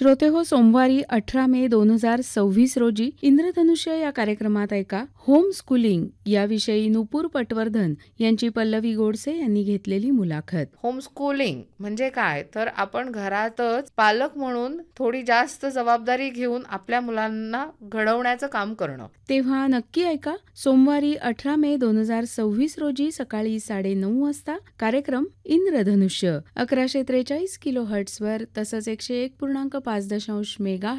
श्रोते हो, सोमवारी 18 मे 2026 रोजी इंद्रधनुष्य या कार्यक्रमात ऐका होम स्कूलिंग याविषयी नुपूर पटवर्धन यांची पल्लवी गोडसे यांनी घेतलेली मुलाखत. होमस्कूलिंग म्हणजे काय, तर आपण घरातच पालक म्हणून थोडी जास्त जबाबदारी घेऊन आपल्या मुलांना घडवण्याचं काम करणं. तेव्हा नक्की ऐका सोमवारी 18 मे 2026 रोजी सकाळी 9:30 वाजता कार्यक्रम इंद्रधनुष्य 1143 किलो हर्ट्झवर तसंच 101.5 मेगा